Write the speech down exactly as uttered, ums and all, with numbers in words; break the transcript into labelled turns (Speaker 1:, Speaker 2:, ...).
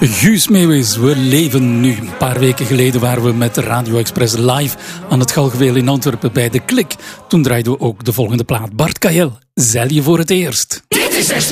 Speaker 1: Guus Meeuwis, we leven nu. Een paar weken geleden waren we met Radio Express live aan het Galgenveel in Antwerpen bij De Klik. Toen draaiden we ook de volgende plaat. Bart Kael, zeil je voor het eerst.
Speaker 2: Dit is